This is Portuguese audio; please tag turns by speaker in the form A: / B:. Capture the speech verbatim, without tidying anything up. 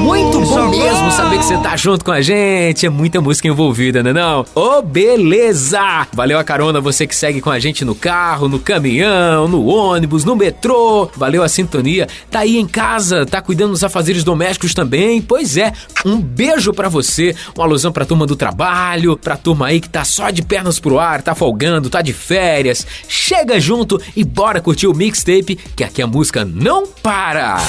A: muito bom mesmo saber que você tá junto com a gente. É muita música envolvida, né não? Ô, oh, beleza! Valeu a carona, você que segue com a gente no carro, no caminhão, no ônibus, no metrô. Valeu a sintonia. Tá aí em casa, tá cuidando dos afazeres domésticos também? Pois é, um beijo pra você. Uma alusão pra turma do trabalho, pra turma aí que tá só de pernas pro ar, tá folgando, tá de férias. Chega junto e bora curtir o mixtape, que aqui a música não para.